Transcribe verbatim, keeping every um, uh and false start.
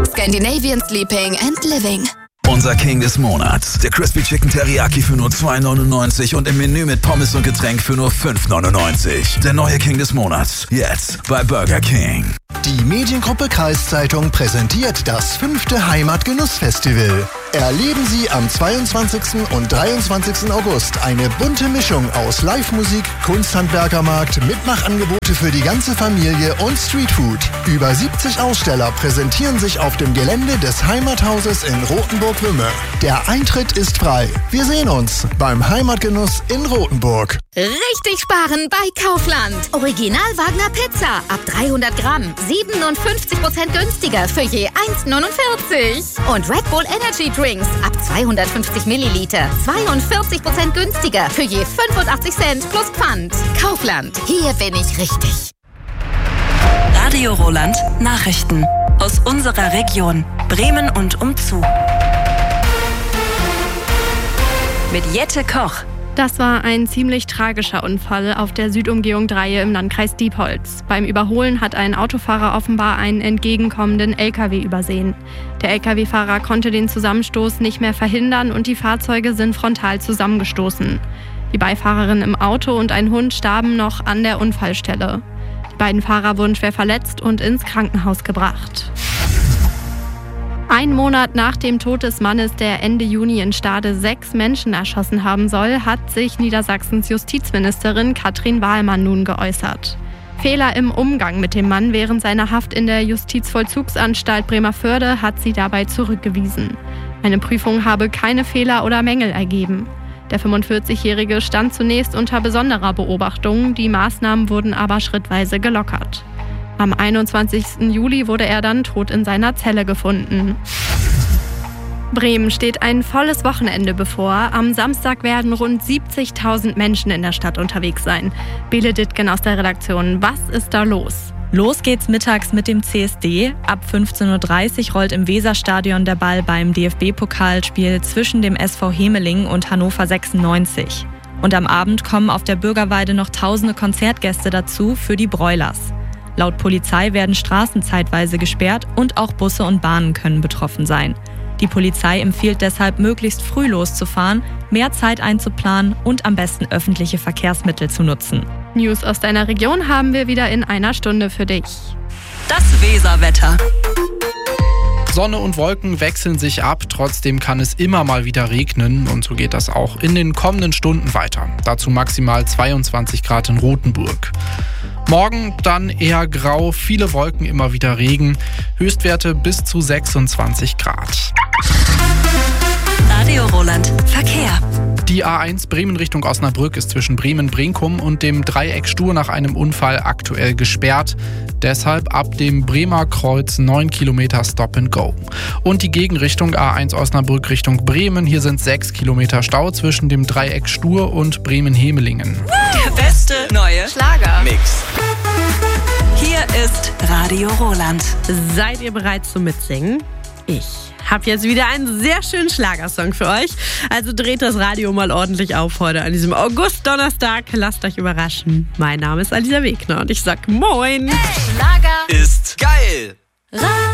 Scandinavian Sleeping and Living. Unser King des Monats. Der Crispy Chicken Teriyaki für nur zwei neunundneunzig und im Menü mit Pommes und Getränk für nur fünf neunundneunzig. Der neue King des Monats. Jetzt bei Burger King. Die Mediengruppe Kreiszeitung präsentiert das fünfte Heimatgenussfestival. Erleben Sie am zweiundzwanzigsten und dreiundzwanzigsten August eine bunte Mischung aus Live-Musik, Kunsthandwerkermarkt, Mitmachangebote für die ganze Familie und Streetfood. Über siebzig Aussteller präsentieren sich auf dem Gelände des Heimathauses in Rothenburg-Wümme. Der Eintritt ist frei. Wir sehen uns beim Heimatgenuss in Rothenburg. Richtig sparen bei Kaufland. Original Wagner Pizza ab dreihundert Gramm. siebenundfünfzig Prozent günstiger für je eins neunundvierzig. Und Red Bull Energy Drinks ab zweihundertfünfzig Milliliter. zweiundvierzig Prozent günstiger für je fünfundachtzig Cent plus Pfand. Kaufland. Hier bin ich richtig. Radio Roland Nachrichten aus unserer Region Bremen und umzu. Mit Jette Koch. Das war ein ziemlich tragischer Unfall auf der Südumgehung drei im Landkreis Diepholz. Beim Überholen hat ein Autofahrer offenbar einen entgegenkommenden L K W übersehen. Der L K W-Fahrer konnte den Zusammenstoß nicht mehr verhindern und die Fahrzeuge sind frontal zusammengestoßen. Die Beifahrerin im Auto und ein Hund starben noch an der Unfallstelle. Die beiden Fahrer wurden schwer verletzt und ins Krankenhaus gebracht. Ein Monat nach dem Tod des Mannes, der Ende Juni in Stade sechs Menschen erschossen haben soll, hat sich Niedersachsens Justizministerin Katrin Wahlmann nun geäußert. Fehler im Umgang mit dem Mann während seiner Haft in der Justizvollzugsanstalt Bremervörde hat sie dabei zurückgewiesen. Eine Prüfung habe keine Fehler oder Mängel ergeben. Der fünfundvierzigjährige stand zunächst unter besonderer Beobachtung, die Maßnahmen wurden aber schrittweise gelockert. Am einundzwanzigsten Juli wurde er dann tot in seiner Zelle gefunden. Bremen steht ein volles Wochenende bevor. Am Samstag werden rund siebzigtausend Menschen in der Stadt unterwegs sein. Bele Dittgen aus der Redaktion, was ist da los? Los geht's mittags mit dem C S D. Ab fünfzehn Uhr dreißig rollt im Weserstadion der Ball beim D F B-Pokalspiel zwischen dem S V Hemeling und Hannover sechsundneunzig. Und am Abend kommen auf der Bürgerweide noch tausende Konzertgäste dazu für die Broilers. Laut Polizei werden Straßen zeitweise gesperrt und auch Busse und Bahnen können betroffen sein. Die Polizei empfiehlt deshalb, möglichst früh loszufahren, mehr Zeit einzuplanen und am besten öffentliche Verkehrsmittel zu nutzen. News aus deiner Region haben wir wieder in einer Stunde für dich. Das Weserwetter. Sonne und Wolken wechseln sich ab, trotzdem kann es immer mal wieder regnen und so geht das auch in den kommenden Stunden weiter. Dazu maximal zweiundzwanzig Grad in Rothenburg. Morgen dann eher grau, viele Wolken, immer wieder Regen, Höchstwerte bis zu sechsundzwanzig Grad. Radio Roland Verkehr. Die A eins Bremen Richtung Osnabrück ist zwischen Bremen-Brinkum und dem Dreieck Stur nach einem Unfall aktuell gesperrt. Deshalb ab dem Bremer Kreuz neun Kilometer Stop and Go. Und die Gegenrichtung A eins Osnabrück Richtung Bremen. Hier sind sechs Kilometer Stau zwischen dem Dreieck Stur und Bremen-Hemelingen. Der beste neue Schlager. Mix. Hier ist Radio Roland. Seid ihr bereit zum Mitsingen? Ich habe jetzt wieder einen sehr schönen Schlagersong für euch. Also dreht das Radio mal ordentlich auf heute an diesem August-Donnerstag. Lasst euch überraschen. Mein Name ist Alisa Wegner und ich sag Moin. Hey, Schlager Ist geil. Radio.